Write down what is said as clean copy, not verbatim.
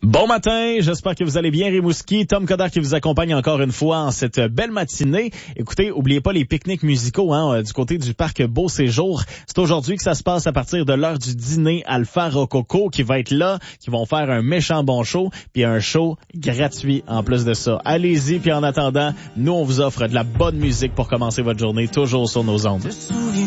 Bon matin, j'espère que vous allez bien, Rimouski. Tom Coderre qui vous accompagne encore une fois en cette belle matinée. Écoutez, oubliez pas les pique-niques musicaux du côté du parc Beau Séjour. C'est aujourd'hui que ça se passe à partir de l'heure du dîner. Alpha Rococo qui va être là, qui vont faire un méchant bon show, puis un show gratuit en plus de ça. Allez-y, puis en attendant, nous on vous offre de la bonne musique pour commencer votre journée, toujours sur nos ondes.